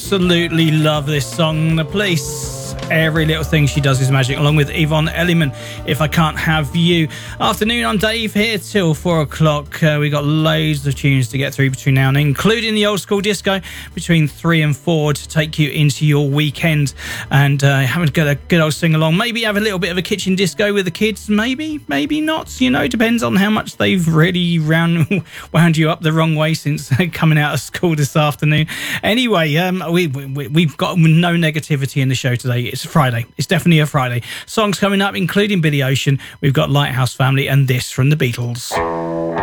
absolutely love this song, The Police. Every little thing she does is magic, along with Yvonne Elliman, If I Can't Have You. Afternoon, I'm Dave, here till 4 o'clock. We got loads of tunes to get through between now and then, including the old school disco between 3 and 4 to take you into your weekend and having a good old sing along. Maybe have a little bit of a kitchen disco with the kids, maybe not, you know, depends on how much they've really wound you up the wrong way since coming out of school this afternoon. Anyway, we've got no negativity in the show today. It's a Friday. It's definitely a Friday. Songs coming up, including Billy Ocean. We've got Lighthouse Family and this from the Beatles.